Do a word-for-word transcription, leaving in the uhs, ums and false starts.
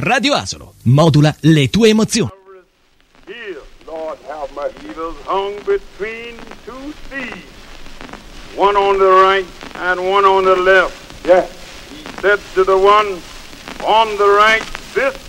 Radio Asolo modula le tue emozioni. Here, Lord, have mercy. He was hung between two thieves, one on the right and one on the left. Yes. He said to the one on the right, this